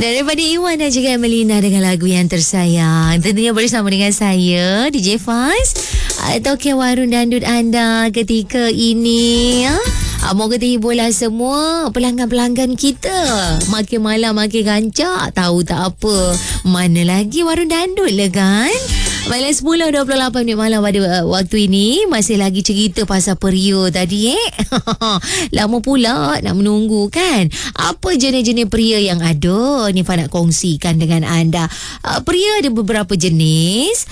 Daripada Iwan dan juga Melina dengan lagu yang tersayang. Tentunya bersama dengan saya, DJ Faiz. Token warung dandut anda ketika ini. Moga terhiburlah semua pelanggan-pelanggan kita. Makin malam makin gancak. Tahu tak apa. Mana lagi warung dandut lah kan? Malam 10.28 minit malam pada waktu ini. Masih lagi cerita pasal peria tadi Lama pula nak menunggu kan. Apa jenis-jenis peria yang ada? Ni Fa nak kongsikan dengan anda. Peria ada beberapa jenis.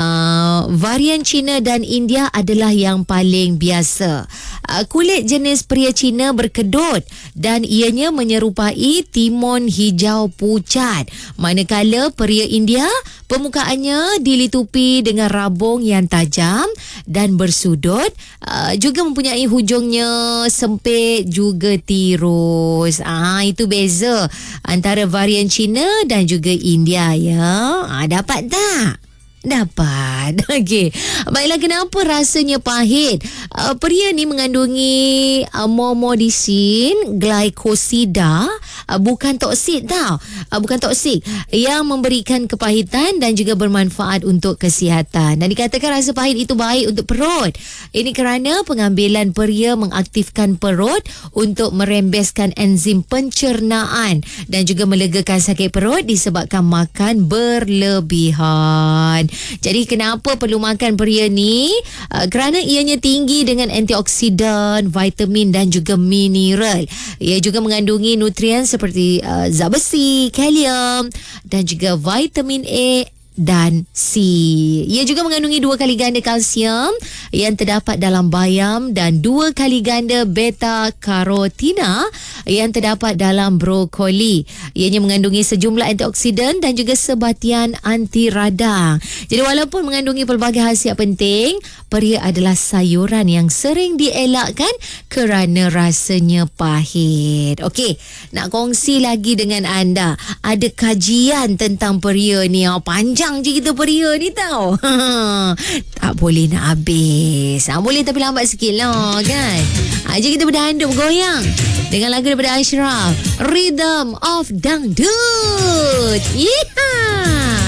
Varian Cina dan India adalah yang paling biasa. Kulit jenis peria Cina berkedut dan ianya menyerupai timun hijau pucat. Manakala peria India, permukaannya dilitupi dengan rabung yang tajam dan bersudut, juga mempunyai hujungnya sempit juga tirus. Itu beza antara varian Cina dan juga India ya. Dapat tak? Dapat. Okey. Baiklah, kenapa rasanya pahit? Peria ni mengandungi momodisin glycosida, bukan toksik tau. Bukan toksik, yang memberikan kepahitan dan juga bermanfaat untuk kesihatan. Dan dikatakan rasa pahit itu baik untuk perut. Ini kerana pengambilan peria mengaktifkan perut untuk merembeskan enzim pencernaan dan juga melegakan sakit perut disebabkan makan berlebihan. Jadi kenapa perlu makan peria ni? Kerana ianya tinggi dengan antioksidan, vitamin dan juga mineral. Ia juga mengandungi nutrien seperti zat besi, kalium dan juga vitamin A dan C. Ia juga mengandungi 2 kali ganda kalsium yang terdapat dalam bayam dan 2 kali ganda beta-karotina yang terdapat dalam brokoli. Ianya mengandungi sejumlah antioksidan dan juga sebatian anti radang. Jadi walaupun mengandungi pelbagai khasiat penting, peria adalah sayuran yang sering dielakkan kerana rasanya pahit. Okey, nak kongsi lagi dengan anda. Ada kajian tentang peria ni. Panjang je kita peria ni tau. Tak boleh nak habis. Boleh tapi lambat sikit lah kan. Jom kita berdanduk bergoyang dengan lagu daripada Ashraf, Rhythm of Dangdut. Yeehaw.